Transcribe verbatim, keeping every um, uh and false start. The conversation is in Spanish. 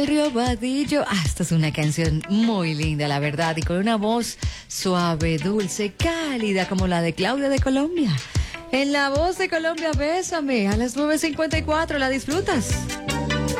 Valerio Vadillo. Ah, esta es una canción muy linda, la verdad, y con una voz suave, dulce, cálida, como la de Claudia de Colombia. En la voz de Colombia, Bésame, a las nueve cincuenta y cuatro, ¿la disfrutas?